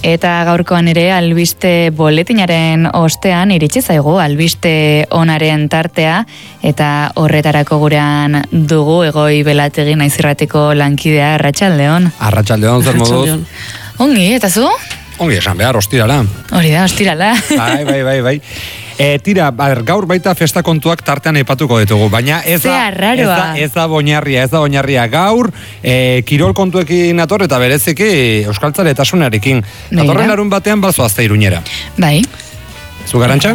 Eta gaurkoan ere albiste boletinaren ostean iritsi zaigu albiste onaren tartea eta horretarako gurean dugu Egoi Belategi Naizirratiko lankidea Arratsaldeon. Arratsaldeon, zer moduz? Ongi, eta zu? Ongi esan behar, ostirala. Hori da, ostirala. Bai. Tira, gaur baita festa kontuak tartean aipatuko ditugu, baina ez da oinarria. Gaur, kirol kontuekin ator eta bereziki euskaltzaletasunarekin. Datorren larun batean bazoazte Iruñera. Bai. Zu garantxa?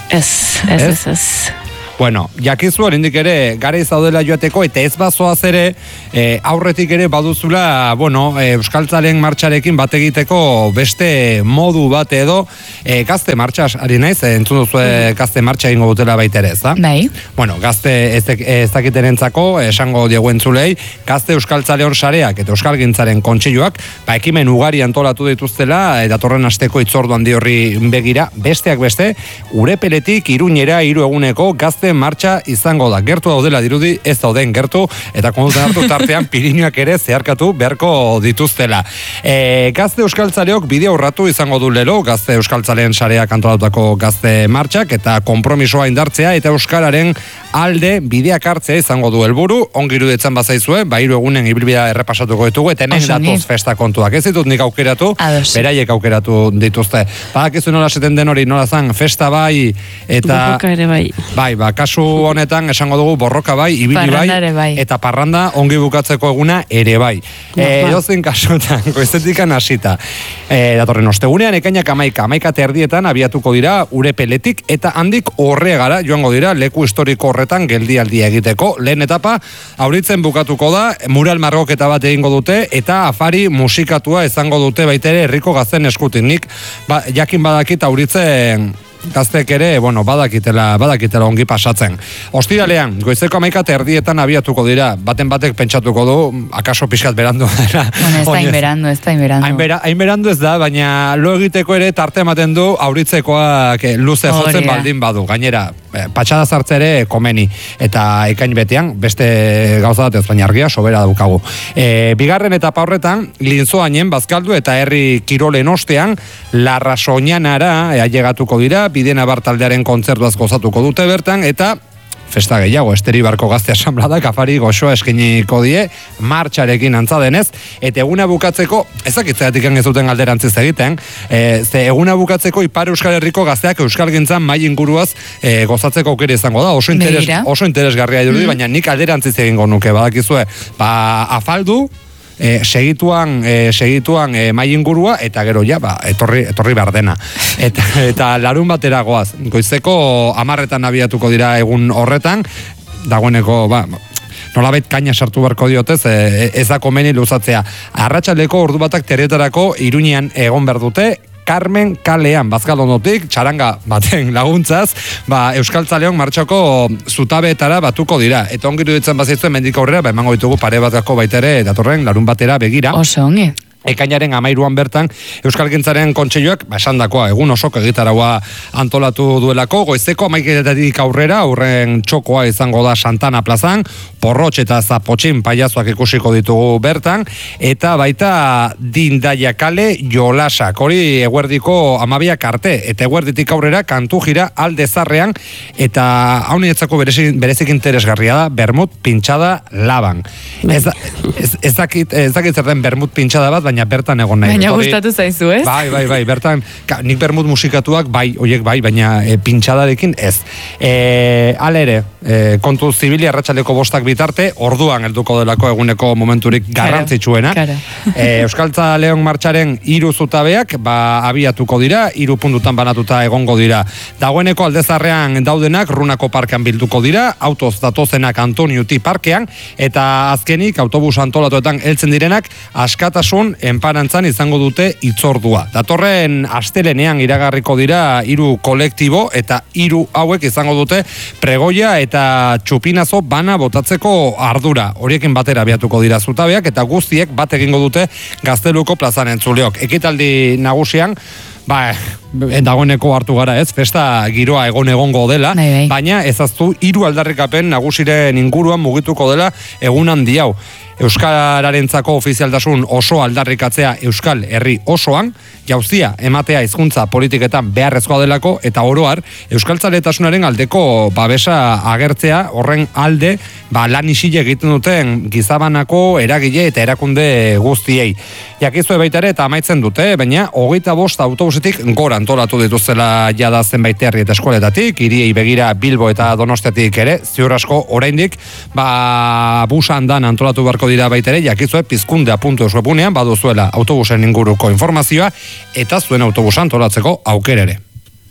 Ez. Bueno, jakizu oraindik ere garaiz daudela joateko eta ez bazoaz ere aurretik ere baduzula, euskaltzalen martxarekin bat egiteko beste modu bat edo gazte martxas ari naiz, entzun duzu gazte martxa egingo dutela baita ere, ez da? Bai. Bueno, gazte ez dakiterentzako esango diegu entzulei, gazte euskaltzaleon sareak eta euskalgintzaren kontseiluak ekimen ugari antolatu dituztela datorren asteko hitzordu handi horri begira, besteak beste, Urepeletik Iruñera 3 eguneko gazte martxa izango da. Gertu daudela dirudi, ez dauden gertu, eta kontutan hartu tartean Pirinioak ere zeharkatu beharko dituztela. Gazte euskaltzaleok bidea urratu izango du lero, gazte euskaltzaleen sareak antolatutako gazte martxak, eta konpromisoa indartzea, eta euskararen alde bideak hartzea izango du helburu, ongi iruditzen bazaizue, 3 egunen ibilbidea errepasatuko ditugu, eta hemen datoz festa kontuak. Ez ditut nik aukeratu, beraiek aukeratu dituzte. Badakizu nola esaten den hori, nola zan, festa bai, eta... Borroka ere bai. Bai, kasu honetan esango dugu borroka bai, ibili bai, eta parranda ongi bukatzeko eguna ere bai. Edozein kasutan, goizetikan hasita. Datorren ostegunean, ekainak 11:30 abiatuko dira Urepeletik, eta handik Horregara joango dira leku historiko horretan geldialdia egiteko. Lehen etapa, auritzen bukatuko da, mural margoketa bat egingo dute, eta afari musikatua izango dute baitere herriko gazten eskutik. Nik, jakin badakit auritzen... Gaztek ere, badakitela ongi pasatzen. Ostiralean, goizeko 11:30 abiatuko dira, batek pentsatuko du, akaso pixkat berandu. Ez da inberandu. Hain berandu ez da, baina lo egiteko ere tarte ematen du auritzekoak luze jotzen baldin badu. Gainera, patxada sartze ere komeni. Eta ekain betean, beste gauza bat ez baina argia sobera daukagu. Bigarren etapa horretan, Lintzoainen bazkaldu eta herri kirolen ostean, Larrasoñanara ailegatuko dira, Bidena Bartaldearen kontzertuaz gozatuko dute bertan, eta festa gehiago, Esteribarko Gazte Asanbladak afari goxoa eskiniko die, martxarekin antza denez, eta eguna bukatzeko, ezakitzeatik ez duten alderantziz egiten, ze eguna bukatzeko Ipar Euskal Herriko gazteak euskalgintzan mai inguruaz gozatzeko aukera izango da, oso interesgarria dirudi, baina nik alderantziz egingo nuke, badakizue, afaldu, segituan mai ingurua eta gero etorri behar dena. Eta larun batera goaz. Goizeko 10:00 abiatuko dira egun horretan, dagoeneko, nolabait kaina sartu beharko diotez, ez da komeni luzatzea. Arratsaldeko ordu batak terrietarako Iruñean egon behar dute, Carmen kalean, Bazkalondotik, txaranga baten laguntzaz, euskaltzaleon martxako zutabeetara batuko dira. Eta ongi iruditzen bazaizu hemendik aurrera, emango ditugu pare batako baitere datorren larun batera begira. Oso ongi. Ekainaren 13 bertan Euskalgintzaren kontseiluak esandakoa egun osoko egitaragoa antolatu duelako, goizeko 11:00 aurrera aurren txokoa izango da Santana plazan, porrotx eta zapotxin paiazoak ikusiko ditugu bertan, eta baita Dindaia kale jolasak, hori eguerdiko 12 arte, eta eguerditik aurrera kantu jira alde zarrean, eta haunietzako berezik interesgarria da bermut pintxada laban. Ez dakit zer den bermut pintxada bat, baina bertan egon nahi. Baina gustatu zaizu, ez? Bai, bertan, nik bermut musikatuak, horiek bai, baina pintxadarekin ez. Alere, kontu zibili arratsaleko 5 bitarte, orduan helduko delako eguneko momenturik garrantzitsuena. Euskaltzaleon martxaren 3 zutabeak, abiatuko dira, 3 puntutan banatuta egongo dira. Dagoeneko aldezarrean daudenak, Runako parkean bilduko dira, autoz datozenak Antoniuti parkean, eta azkenik, autobus antolatuetan heltzen direnak, Askatasun enparantzan izango dute hitzordua. Datorren astelenean iragarriko dira 3 kolektibo, eta 3 hauek izango dute pregoia eta txupinazo bana botatzeko ardura. Horiekin batera abiatuko dira zutabeak, eta guztiek bat egingo dute Gazteluko plazan entzuleok. Ekitaldi nagusian, dagoeneko hartu gara ez, festa giroa egongo dela, baina ezaztu 3 aldarrikapen nagusiren inguruan mugituko dela egun handi hau. Euskararentzako ofizialtasun oso aldarrikatzea Euskal Herri osoan, jauzia ematea hizkuntza politiketan beharrezkoa delako, eta oroar euskaltzaletasunaren aldeko babesa agertzea, horren alde lan isile egiten duten gizabanako eragile eta erakunde guztiei. Jakizue baita ere, eta amaitzen dute, baina 25 autobusetik gora antolatu dituzela jada zenbait herri eta eskoletatik, hiriei begira Bilbo eta Donostiatik ere, ziur asko oraindik busan dan antolatu beharko dira baita ere, jakizue pizkundea.eus webunean baduzuela autobusen inguruko informazioa eta zuen autobusa antolatzeko aukera ere.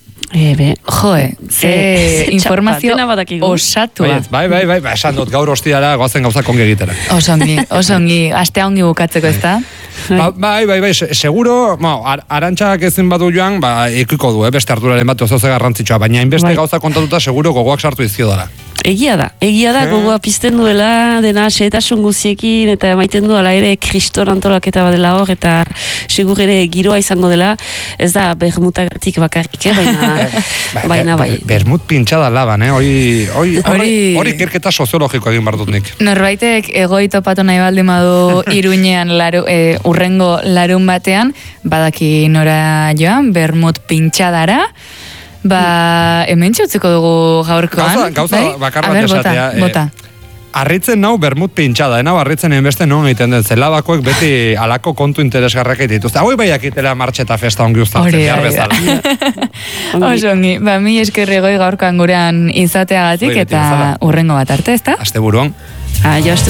Ze informazio osatua. Bai, esan dut gaur ostiara goazen gauzak ongi egitera. Oso ongi, astea ongi bukatzeko ez da? Bai, seguro, Arantxak ezin badu joan, ekiko du, beste arduraren bat oso ze garrantzitsua, baina inbeste gauza kontatuta seguro gogoak sartu izkio dara. Egia da, gogoa pizten duela, dena xehetasun guziekin, eta maiten duela ere kriston antolaketa badela hor, eta segur ere giroa izango dela, ez da bermutagatik bakarrik, baina bai. Bermut pintxada laban, hori ikerketa soziologiko egin bardut nik. Norbaitek egoi topatu nahi baldin badu Iruñean urrengo larun batean, badaki nora joan, bermut pintxadara, hemen txutziko dugu gaurkoan. Gauza bakar bat esatea. Bota. Arritzen nau bermut pintxada, arritzen enbeste non egiten den zelabakoek beti alako kontu interesgarrak dituzte. Hau bai akitela martxe eta festa ongi uztatzen, jar bezala. Oso ongi, mi eskerri goi gaurkoan gurean izateagatik eta urrengo bat arte, ezta? Aste buruan. Aio,